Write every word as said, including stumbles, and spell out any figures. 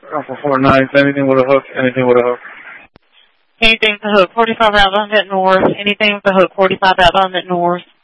Alpha four nine, anything with a hook, anything with a hook. Anything with a hook, forty-five outbound at north, anything with a hook, forty-five outbound at north.